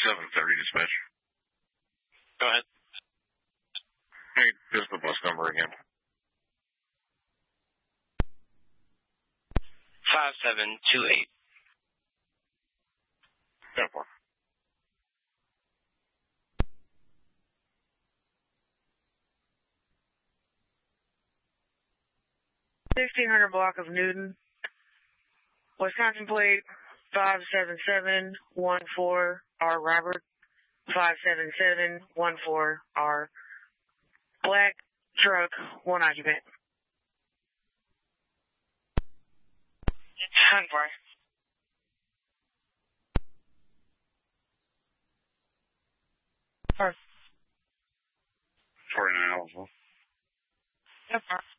730 dispatch. Go ahead. Hey, just the bus number again. 5728. Yeah, fine. $1,600 block of Newton, Wisconsin plate 57714R Robert 57714R black truck, one occupant. 10 4. Or 49 also. Yep.